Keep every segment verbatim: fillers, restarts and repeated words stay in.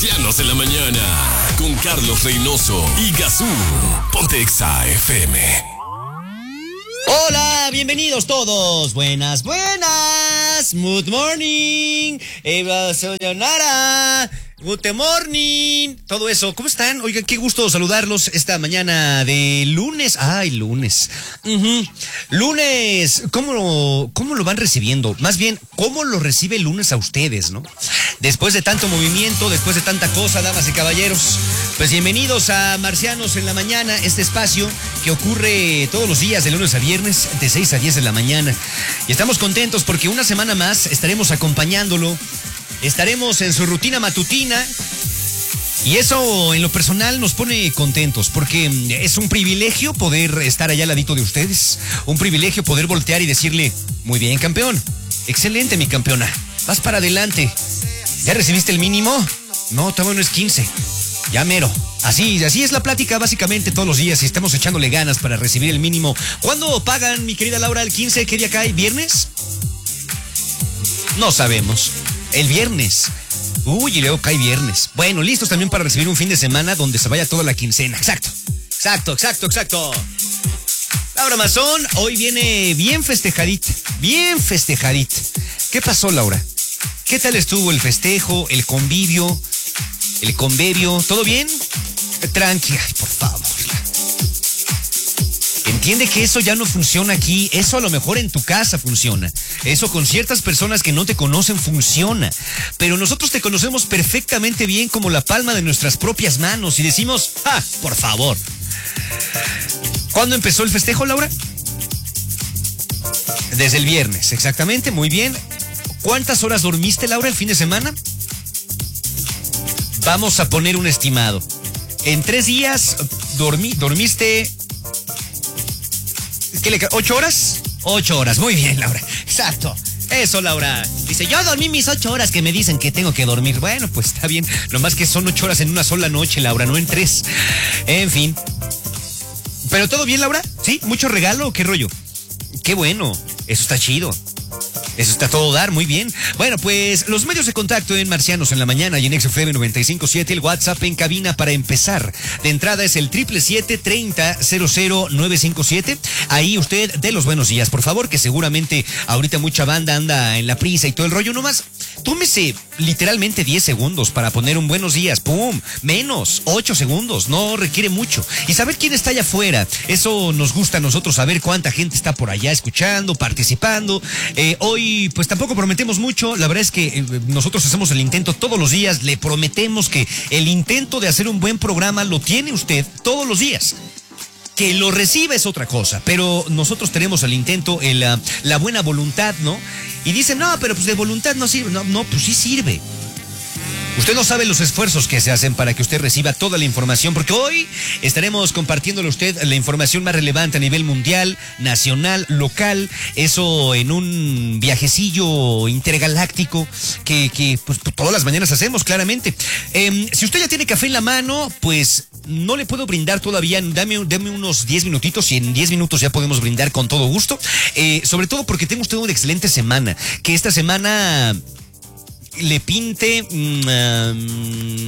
Marcianos en la mañana, con Carlos Reynoso y Gazú. Ponte Exa F M. Hola, bienvenidos todos. Buenas, buenas. Good morning. Eva Sayonara. Good morning. Todo eso. ¿Cómo están? Oigan, qué gusto saludarlos esta mañana de lunes. Ay, lunes. Uh-huh. Lunes. ¿Cómo lo, cómo lo van recibiendo? Más bien, ¿cómo lo recibe el lunes a ustedes, no? Después de tanto movimiento, después de tanta cosa, damas y caballeros, pues bienvenidos a Marcianos en la mañana, este espacio que ocurre todos los días de lunes a viernes de seis a diez de la mañana. Y estamos contentos porque una semana más estaremos acompañándolo. Estaremos en su rutina matutina y eso en lo personal nos pone contentos porque es un privilegio poder estar allá al ladito de ustedes, un privilegio poder voltear y decirle, muy bien campeón, excelente mi campeona, vas para adelante, ¿ya recibiste el mínimo? No, todavía no es quince, ya mero. Así, así es la plática básicamente todos los días y estamos echándole ganas para recibir el mínimo. ¿Cuándo pagan, mi querida Laura, el quince? ¿Qué día cae? ¿Viernes? No sabemos. El viernes. Uy, y luego cae viernes. Bueno, listos también para recibir un fin de semana donde se vaya toda la quincena. Exacto, exacto, exacto, exacto. Laura Mazón, hoy viene bien festejadita, bien festejadita. ¿Qué pasó, Laura? ¿Qué tal estuvo el festejo, el convivio, el convivio? ¿Todo bien? Tranqui, ay, por favor. Entiende que eso ya no funciona aquí, eso a lo mejor en tu casa funciona, eso con ciertas personas que no te conocen funciona, pero nosotros te conocemos perfectamente bien como la palma de nuestras propias manos y decimos, ¡ah, por favor! ¿Cuándo empezó el festejo, Laura? Desde el viernes, exactamente, muy bien. ¿Cuántas horas dormiste, Laura, el fin de semana? Vamos a poner un estimado. En tres días dormí, dormiste... ¿Qué le ¿Ocho horas? Ocho horas, muy bien, Laura. Exacto. Eso, Laura. Dice, yo dormí mis ocho horas que me dicen que tengo que dormir. Bueno, pues está bien. Nomás que son ocho horas en una sola noche, Laura, no en tres. En fin. ¿Pero todo bien, Laura? ¿Sí? ¿Mucho regalo o qué rollo? Qué bueno. Eso está chido. Eso está todo dar, muy bien. Bueno, pues los medios de contacto en Marcianos en la mañana y en X F M noventa y cinco punto siete, el WhatsApp en cabina para empezar. De entrada es el siete siete siete, treinta, cero cero nueve cinco siete. Ahí usted dé los buenos días, por favor, que seguramente ahorita mucha banda anda en la prisa y todo el rollo. Nomás, tómese literalmente diez segundos para poner un buenos días. ¡Pum! Menos, ocho segundos, no requiere mucho. Y saber quién está allá afuera, eso nos gusta a nosotros, saber cuánta gente está por allá escuchando, participando. Eh, hoy Y pues tampoco prometemos mucho, la verdad es que eh, nosotros hacemos el intento todos los días, le prometemos que el intento de hacer un buen programa lo tiene usted todos los días. Que lo reciba es otra cosa, pero nosotros tenemos el intento, el, la, la buena voluntad, ¿no? Y dicen, no, pero pues de voluntad no sirve. No, no, pues sí sirve. Usted no sabe los esfuerzos que se hacen para que usted reciba toda la información, porque hoy estaremos compartiéndole a usted la información más relevante a nivel mundial, nacional, local, eso en un viajecillo intergaláctico que, que pues, todas las mañanas hacemos, claramente. Eh, si usted ya tiene café en la mano, pues no le puedo brindar todavía, dame, dame unos diez minutitos y en diez minutos ya podemos brindar con todo gusto, eh, sobre todo porque tengo usted una excelente semana, que esta semana... le pinte um,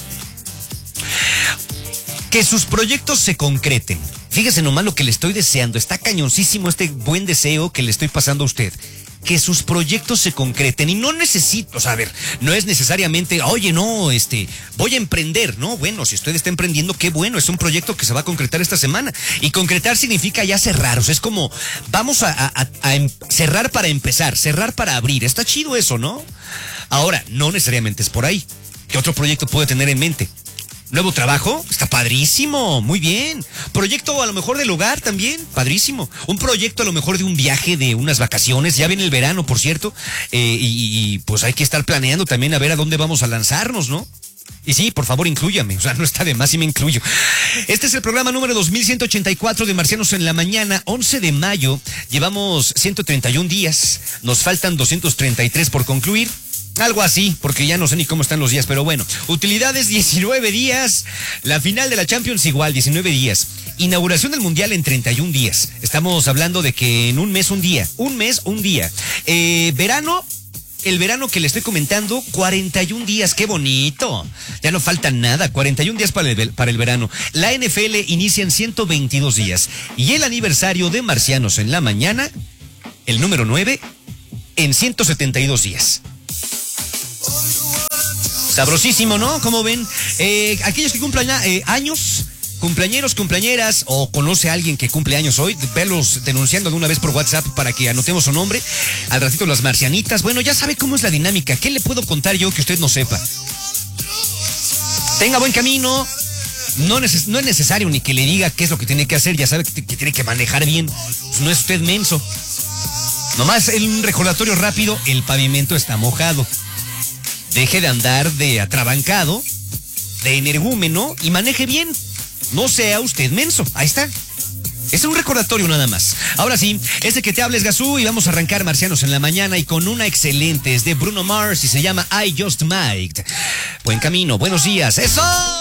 que sus proyectos se concreten. Fíjese nomás lo que le estoy deseando. Está cañoncísimo este buen deseo que le estoy pasando a usted. Que sus proyectos se concreten y no necesito, o sea, a ver, no es necesariamente, oye, no, este, voy a emprender, no, bueno, si usted está emprendiendo, qué bueno, es un proyecto que se va a concretar esta semana y concretar significa ya cerrar, o sea, es como, vamos a, a, a em, cerrar para empezar, cerrar para abrir, está chido eso, ¿no? Ahora, no necesariamente es por ahí. ¿Qué otro proyecto puede tener en mente? ¿Nuevo trabajo? Está padrísimo, muy bien. ¿Proyecto a lo mejor del hogar también? Padrísimo. ¿Un proyecto a lo mejor de un viaje, de unas vacaciones? Ya viene el verano, por cierto, eh, y, y pues hay que estar planeando también a ver a dónde vamos a lanzarnos, ¿no? Y sí, por favor, inclúyame, o sea, no está de más si me incluyo. Este es el programa número dos mil ciento ochenta y cuatro de Marcianos en la mañana, once de mayo. Llevamos ciento treinta y un días, nos faltan doscientos treinta y tres por concluir. Algo así, porque ya no sé ni cómo están los días, pero bueno. Utilidades, diecinueve días. La final de la Champions igual, diecinueve días. Inauguración del Mundial en treinta y un días. Estamos hablando de que en un mes un día. Un mes un día. Eh, verano, el verano que le estoy comentando, cuarenta y un días, qué bonito. Ya no falta nada, cuarenta y un días para el, para el verano. La N F L inicia en ciento veintidós días. Y el aniversario de Marcianos en la mañana, el número nueve, en ciento setenta y dos días. Sabrosísimo, ¿no? ¿Cómo ven? Eh, aquellos que cumplan eh, años, cumpleañeros, cumpleañeras, o conoce a alguien que cumple años hoy, verlos denunciando de una vez por WhatsApp para que anotemos su nombre. Al ratito las marcianitas. Bueno, ya sabe cómo es la dinámica. ¿Qué le puedo contar yo que usted no sepa? Tenga buen camino. No, neces- no es necesario ni que le diga qué es lo que tiene que hacer. Ya sabe que, que tiene que manejar bien. Pues no es usted menso. Nomás un recordatorio rápido, el pavimento está mojado. Deje de andar de atrabancado, de energúmeno y maneje bien. No sea usted menso. Ahí está. Es un recordatorio nada más. Ahora sí, este que te hables, Gazú, y vamos a arrancar Marcianos en la mañana y con una excelente. Es de Bruno Mars y se llama I Just Might. Buen camino, buenos días. ¡Eso!